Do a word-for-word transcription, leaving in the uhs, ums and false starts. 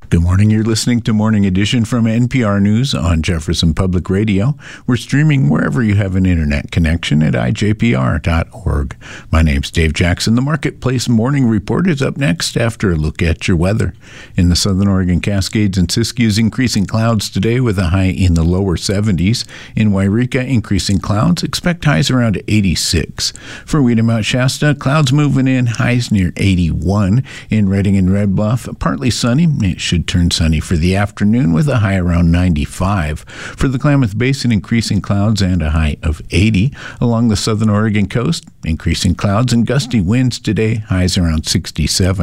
Good morning. You're listening to Morning Edition from N P R News on Jefferson Public Radio. We're streaming wherever you have an internet connection at I J P R dot org. My name's Dave Jackson. The Marketplace Morning Report is up next after a look at your weather. In the Southern Oregon Cascades and Siskiyous, increasing clouds today with a high in the lower seventies. In Wairika, increasing clouds. Expect highs around eighty-six. For Weeda Mount Shasta, clouds moving in, highs near eighty-one. In Redding and Red Bluff, partly sunny. It should turn sunny for the afternoon with a high around ninety-five. For the Klamath Basin, increasing clouds and a high of eighty. Along the Southern Oregon coast, increasing clouds and gusty winds today, highs around sixty-seven.